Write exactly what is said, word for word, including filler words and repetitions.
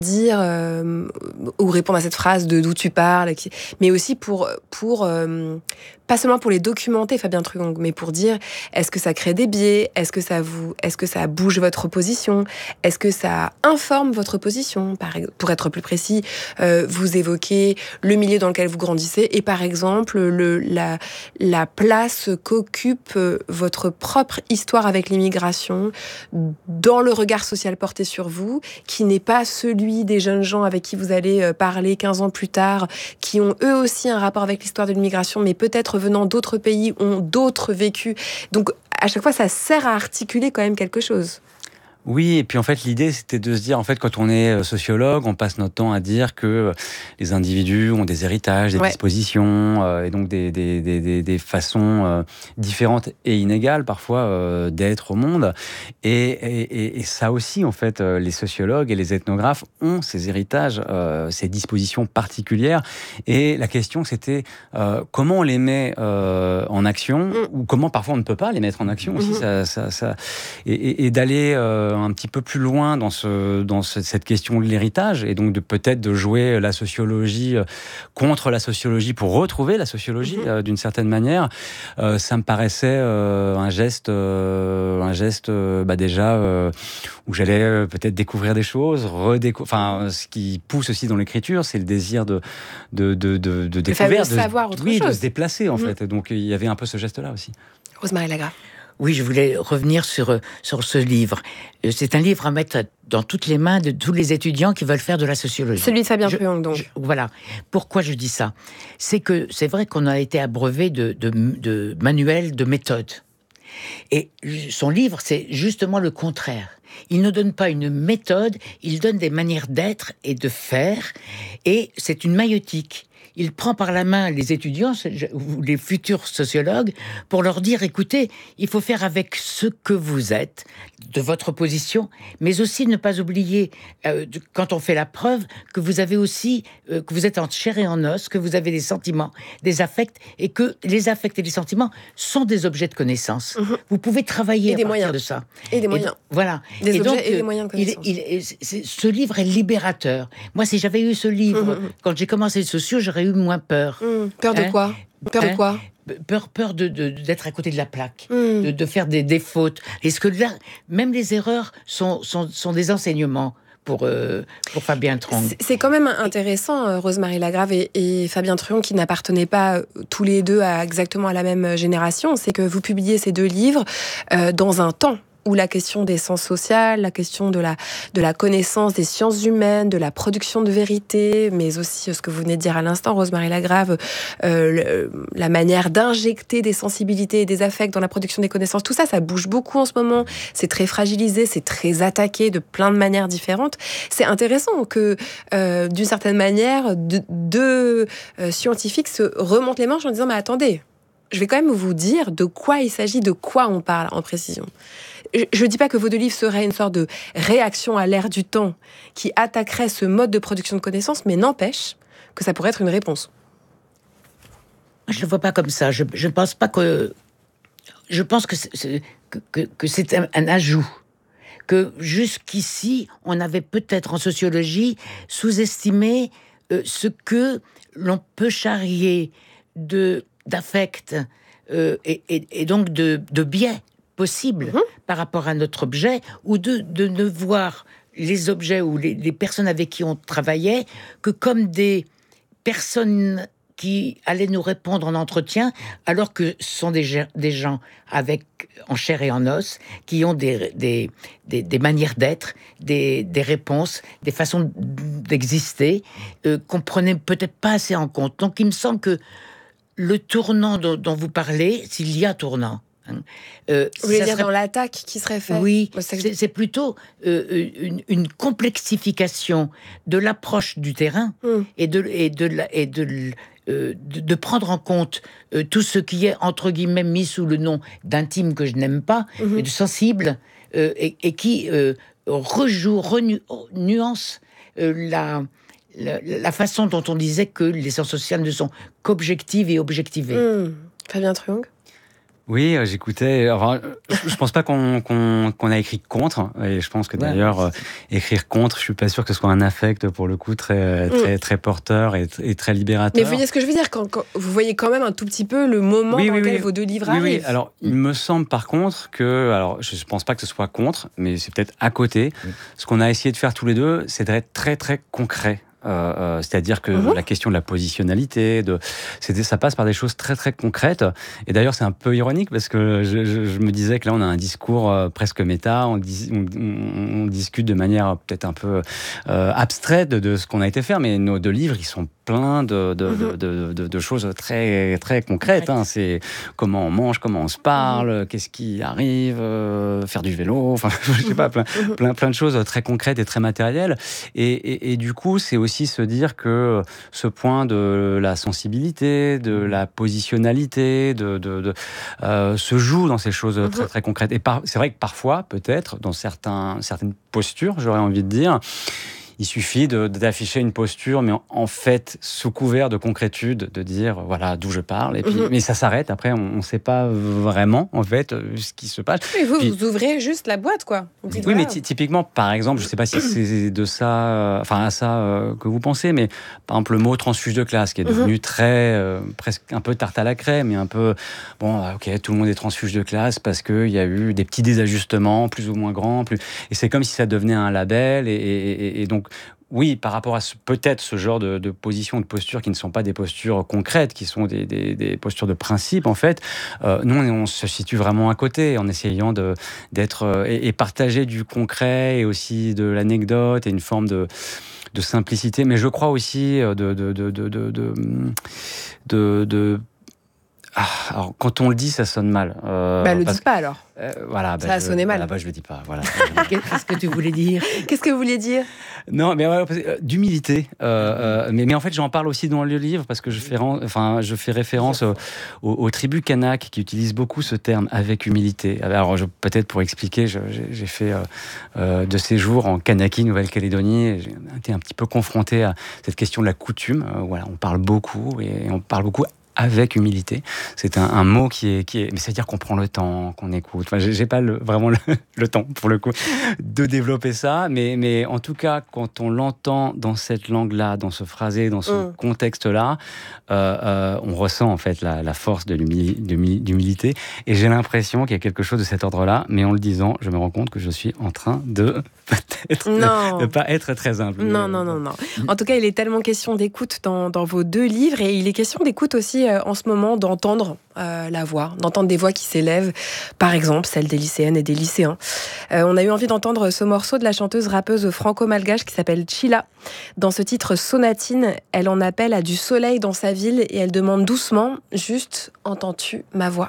dire euh, ou répondre à cette phrase de d'où tu parles, qui, mais aussi pour pour euh, pas seulement pour les documenter, Fabien Truong, mais pour dire est-ce que ça crée des biais, est-ce que ça vous, est-ce que ça bouge votre position, est-ce que ça informe votre position. Par, pour être plus précis, euh, vous évoquez le milieu dans lequel vous grandissez et par exemple le la la place qu'occupe votre propre histoire avec l'immigration dans le regard social porté sur vous, qui n'est pas celui des jeunes gens avec qui vous allez parler quinze ans plus tard, qui ont eux aussi un rapport avec l'histoire de l'immigration, mais peut-être venant d'autres pays, ont d'autres vécus. Donc, à chaque fois, ça sert à articuler quand même quelque chose. Oui, et puis en fait, l'idée, c'était de se dire, en fait, quand on est sociologue, on passe notre temps à dire que les individus ont des héritages, des ouais. dispositions, euh, et donc des, des, des, des façons euh, différentes et inégales, parfois, euh, d'être au monde. Et, et, et ça aussi, en fait, euh, les sociologues et les ethnographes ont ces héritages, euh, ces dispositions particulières. Et la question, c'était euh, comment on les met euh, en action, mmh. ou comment, parfois, on ne peut pas les mettre en action aussi, mmh. ça, ça, ça, et, et, et d'aller... Euh, un petit peu plus loin dans, ce, dans ce, cette question de l'héritage et donc de, peut-être de jouer la sociologie contre la sociologie pour retrouver la sociologie mmh. euh, d'une certaine manière, euh, ça me paraissait euh, un geste, euh, un geste euh, bah déjà euh, où j'allais euh, peut-être découvrir des choses, redécou- enfin, ce qui pousse aussi dans l'écriture, c'est le désir de, de, de, de, de découvrir, de, savoir autre oui, chose. de se déplacer en mmh. fait. Donc il y avait un peu ce geste-là aussi. Rosemarie Lagrave. Oui, je voulais revenir sur, sur ce livre. C'est un livre à mettre dans toutes les mains de tous les étudiants qui veulent faire de la sociologie. Celui de Fabien Truong, donc. Je, voilà. Pourquoi je dis ça ? C'est que c'est vrai qu'on a été abreuvé de, de, de manuels, de méthodes. Et son livre, c'est justement le contraire. Il ne donne pas une méthode, il donne des manières d'être et de faire. Et c'est une maïeutique. Il prend par la main les étudiants ou les futurs sociologues pour leur dire, écoutez, il faut faire avec ce que vous êtes, de votre position, mais aussi ne pas oublier, euh, quand on fait la preuve, que vous avez aussi, euh, que vous êtes en chair et en os, que vous avez des sentiments, des affects, et que les affects et les sentiments sont des objets de connaissance. Mmh. Vous pouvez travailler et des à partir moyens. de ça. Et des moyens. Et donc, voilà. Des et objets donc, et des moyens de connaissance. Il, il, c'est, ce livre est libérateur. Moi, si j'avais eu ce livre, mmh. quand j'ai commencé le socio, j'aurais eu moins peur. Mmh. Peur de hein quoi Peur hein de quoi Peur, peur de, de, d'être à côté de la plaque, mmh. de, de faire des, des fautes. Est-ce que là, même les erreurs sont, sont, sont des enseignements pour, euh, pour Fabien Truong. C'est, c'est quand même intéressant, euh, Rosemarie Lagrave et, et Fabien Truong, qui n'appartenaient pas euh, tous les deux à, exactement à la même génération. C'est que vous publiez ces deux livres euh, dans un temps où la question des sciences sociales, la question de la, de la connaissance des sciences humaines, de la production de vérité, mais aussi ce que vous venez de dire à l'instant, Rosemarie Lagrave, euh, le, la manière d'injecter des sensibilités et des affects dans la production des connaissances, tout ça, ça bouge beaucoup en ce moment. C'est très fragilisé, c'est très attaqué de plein de manières différentes. C'est intéressant que, euh, d'une certaine manière, deux, deux euh, scientifiques se remontent les manches en disant « Mais attendez, je vais quand même vous dire de quoi il s'agit, de quoi on parle en précision. » Je ne dis pas que vos deux livres seraient une sorte de réaction à l'ère du temps qui attaquerait ce mode de production de connaissances, mais n'empêche que ça pourrait être une réponse. Je ne le vois pas comme ça. Je ne pense pas que... Je pense que c'est, que, que, que c'est un, un ajout. Que jusqu'ici, on avait peut-être en sociologie sous-estimé euh, ce que l'on peut charrier de, d'affect euh, et, et, et donc de, de biais possible mmh. par rapport à notre objet, ou de, de ne voir les objets ou les, les personnes avec qui on travaillait que comme des personnes qui allaient nous répondre en entretien, alors que ce sont des, des gens avec, en chair et en os, qui ont des, des, des, des manières d'être, des, des réponses, des façons d'exister, euh, qu'on prenait peut-être pas assez en compte. Donc il me semble que le tournant dont, dont vous parlez, s'il y a tournant, Euh, Vous voulez dire serait... dans l'attaque qui serait faite ? Oui, c'est, c'est plutôt euh, une, une complexification de l'approche du terrain mm. et, de, et, de, et de, euh, de, de prendre en compte euh, tout ce qui est, entre guillemets, mis sous le nom d'intime que je n'aime pas, mm-hmm. et de sensible, euh, et, et qui euh, rejoue, renuance euh, la... La, la façon dont on disait que les sciences sociales ne sont qu'objectives et objectivées. Mmh. Fabien Truong ? Oui, j'écoutais. Enfin, je pense pas qu'on qu'on qu'on a écrit contre, et je pense que d'ailleurs ouais, écrire contre, je suis pas sûr que ce soit un affect pour le coup très très très porteur et, et très libérateur. Mais vous voyez ce que je veux dire quand, quand vous voyez quand même un tout petit peu le moment oui, dans oui, lequel oui. vos deux livres oui, arrivent. Oui, alors il me semble par contre que, alors je pense pas que ce soit contre, mais c'est peut-être à côté. Oui. Ce qu'on a essayé de faire tous les deux, c'est d'être très très concret. Euh, euh, c'est-à-dire que mmh. la question de la positionnalité, de, c'est, ça passe par des choses très très concrètes. Et d'ailleurs, c'est un peu ironique parce que je, je, je me disais que là, on a un discours euh, presque méta, on, dis, on, on, on discute de manière peut-être un peu euh, abstraite de, de ce qu'on a été faire, mais nos deux livres, ils sont plein de, de, mmh. de, de, de, de choses très très concrètes. Hein. C'est comment on mange, comment on se parle, mmh. qu'est-ce qui arrive, euh, faire du vélo, enfin, je sais pas, plein, mmh. plein, plein de choses très concrètes et très matérielles. Et, et, et du coup, c'est aussi aussi se dire que ce point de la sensibilité, de la positionnalité, de, de, de, euh, se joue dans ces choses très, très concrètes. Et par, c'est vrai que parfois, peut-être, dans certains, certaines postures, j'aurais envie de dire, il suffit de, d'afficher une posture, mais en, en fait, sous couvert de concrétude, de dire, voilà, d'où je parle. Et puis, mmh. Mais ça s'arrête. Après, on ne sait pas vraiment, en fait, ce qui se passe. Mais vous, puis, vous ouvrez juste la boîte, quoi. Oui, voilà. Mais t- typiquement, par exemple, je ne sais pas si c'est de ça, euh, enfin, à ça euh, que vous pensez, mais par exemple, le mot transfuge de classe, qui est devenu mmh. très, euh, presque un peu tarte à la crème, et un peu, bon, ok, tout le monde est transfuge de classe parce qu'il y a eu des petits désajustements, plus ou moins grands, plus... et c'est comme si ça devenait un label, et, et, et, et donc, oui, par rapport à ce, peut-être ce genre de, de positions, de postures qui ne sont pas des postures concrètes, qui sont des, des, des postures de principe, en fait, euh, nous, on, on se situe vraiment à côté, en essayant de, d'être... Euh, et, et partager du concret, et aussi de l'anecdote, et une forme de, de simplicité. Mais je crois aussi de... de, de, de, de, de, de, de Ah, alors, quand on le dit, ça sonne mal. Euh, bah, le dites pas alors. Euh, voilà, bah, ça a je, sonné mal. Voilà, bah, je le dis pas. Voilà. Qu'est-ce que tu voulais dire Qu'est-ce que vous vouliez dire Non, mais ouais, d'humilité. Euh, euh, mais, mais en fait, j'en parle aussi dans le livre parce que je fais, enfin, je fais référence aux, aux, aux tribus Kanak qui utilisent beaucoup ce terme avec humilité. Alors, je, peut-être pour expliquer, je, j'ai, j'ai fait euh, euh, de séjours en Kanaki, Nouvelle-Calédonie. Et j'ai été un petit peu confronté à cette question de la coutume. Euh, voilà, on parle beaucoup et on parle beaucoup avec humilité. C'est un, un mot qui est, qui est... Mais ça veut dire qu'on prend le temps, qu'on écoute. Enfin, j'ai, j'ai pas le, vraiment le, le temps, pour le coup, de développer ça. Mais, mais en tout cas, quand on l'entend dans cette langue-là, dans ce phrasé, dans ce mmh. contexte-là, euh, euh, on ressent en fait la, la force de l'humili- d'humilité. Et j'ai l'impression qu'il y a quelque chose de cet ordre-là. Mais en le disant, je me rends compte que je suis en train de... peut-être ne pas être très humble. Non, non, non, non. En tout cas, il est tellement question d'écoute dans, dans vos deux livres. Et il est question d'écoute aussi euh, en ce moment, d'entendre euh, la voix, d'entendre des voix qui s'élèvent, par exemple celle des lycéennes et des lycéens. Euh, on a eu envie d'entendre ce morceau de la chanteuse rappeuse franco-malgache qui s'appelle Chila. Dans ce titre Sonatine, elle en appelle à du soleil dans sa ville et elle demande doucement, juste, entends-tu ma voix ?